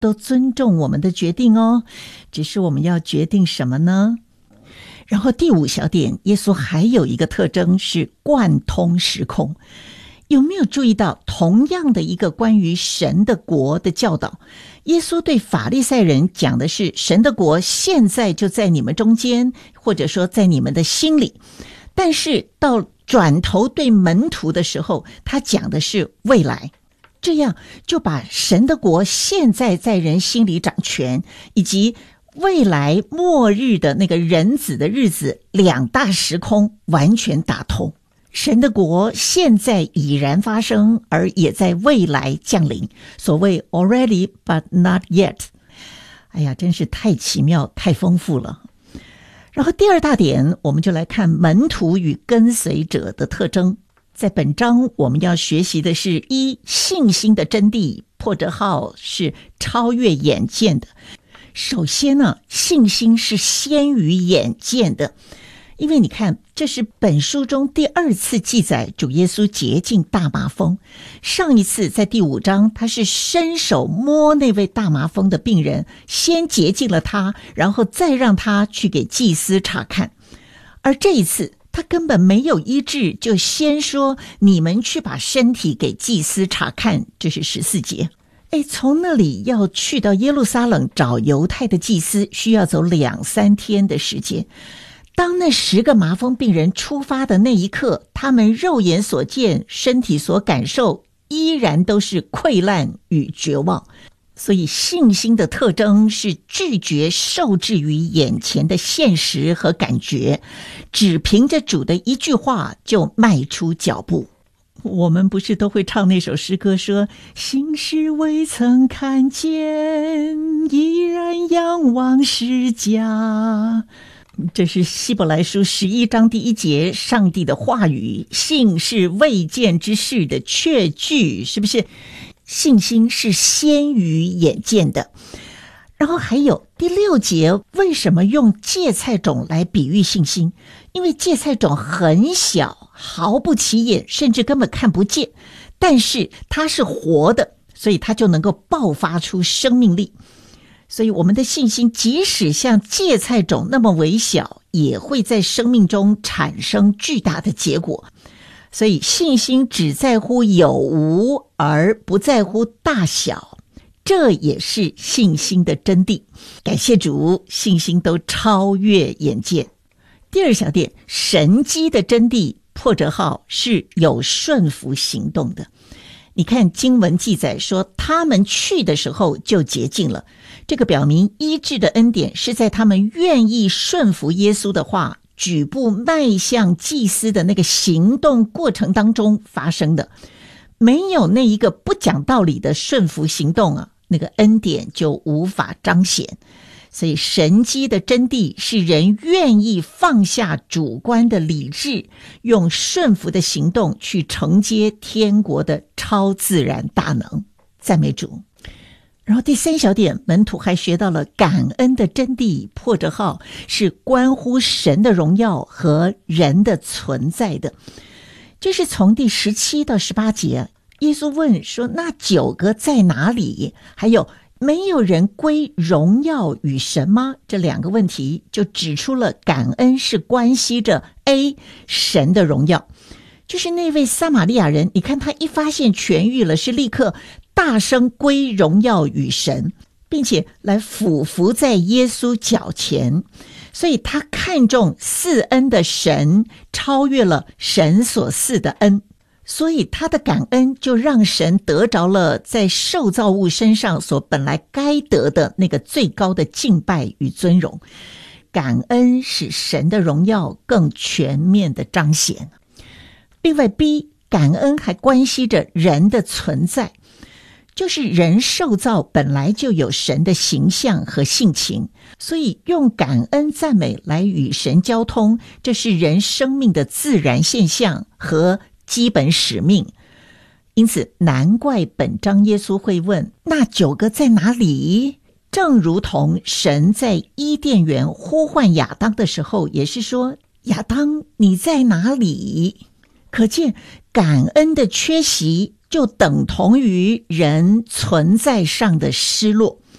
都尊重我们的决定哦，只是我们要决定什么呢？然后第5小点，耶稣还有一个特征是贯通时空。有没有注意到同样的一个关于神的国的教导？耶稣对法利赛人讲的是神的国现在就在你们中间，或者说在你们的心里，但是到转头对门徒的时候，他讲的是未来。这样就把神的国现在在人心里掌权，以及未来末日的那个人子的日子2大时空完全打通。神的国现在已然发生，而也在未来降临，所谓 already but not yet。 哎呀，真是太奇妙太丰富了。然后第2大点，我们就来看门徒与跟随者的特征。在本章我们要学习的是信心的真谛，破折号是超越眼见的。首先呢，信心是先于眼见的，因为你看，这是本书中第2次记载主耶稣洁净大麻风。上一次在第5章，他是伸手摸那位大麻风的病人，先洁净了他，然后再让他去给祭司查看。而这一次他根本没有医治，就先说你们去把身体给祭司查看，这是14节。从那里要去到耶路撒冷找犹太的祭司，需要走2-3天的时间。当那10个麻风病人出发的那一刻，他们肉眼所见，身体所感受，依然都是溃烂与绝望。所以信心的特征是拒绝受制于眼前的现实和感觉，只凭着主的一句话就迈出脚步。我们不是都会唱那首诗歌说，心是未曾看见，依然仰望释迦。这是希伯来书11章第1节，上帝的话语，信是未见之事的确据，是不是？信心是先于眼见的。然后还有第6节，为什么用芥菜种来比喻信心？因为芥菜种很小，毫不起眼，甚至根本看不见，但是它是活的，所以它就能够爆发出生命力。所以我们的信心即使像芥菜种那么微小，也会在生命中产生巨大的结果。所以信心只在乎有无，而不在乎大小，这也是信心的真谛。感谢主，信心都超越眼见。第2小点，神迹的真谛，破折号是有顺服行动的。你看经文记载说，他们去的时候就洁净了，这个表明医治的恩典是在他们愿意顺服耶稣的话，举步迈向祭司的那个行动过程当中发生的。没有那一个不讲道理的顺服行动啊，那个恩典就无法彰显。所以神迹的真谛是人愿意放下主观的理智，用顺服的行动去承接天国的超自然大能。赞美主。然后第3小点，门徒还学到了感恩的真谛，破折号是关乎神的荣耀和人的存在的。这是从第17到18节，耶稣问说，那9个在哪里？还有没有人归荣耀与神吗？这2个问题就指出了感恩是关系着 A 神的荣耀。就是那位撒玛利亚人，你看他一发现痊愈了，是立刻大声归荣耀与神，并且来俯伏在耶稣脚前。所以他看重赐恩的神超越了神所赐的恩，所以他的感恩就让神得着了在受造物身上所本来该得的那个最高的敬拜与尊荣。感恩使神的荣耀更全面的彰显。另外 B， 感恩还关系着人的存在，就是人受造本来就有神的形象和性情，所以用感恩赞美来与神交通，这是人生命的自然现象和基本使命。因此难怪本章耶稣会问，那9个在哪里？正如同神在伊甸园呼唤亚当的时候，也是说，亚当你在哪里？可见感恩的缺席就等同于人存在上的失落。